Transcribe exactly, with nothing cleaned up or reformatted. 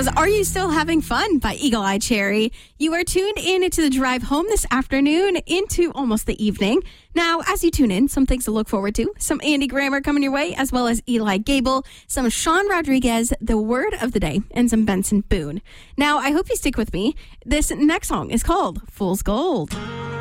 was Are You Still Having Fun by Eagle Eye Cherry. You are tuned in into the drive home this afternoon into almost the evening. Now, as you tune in, some things to look forward to. Some Andy Grammer coming your way, as well as Eli Gable, some Sean Rodriguez, the word of the day, and some Benson Boone. Now, I hope you stick with me. This next song is called Fool's Gold.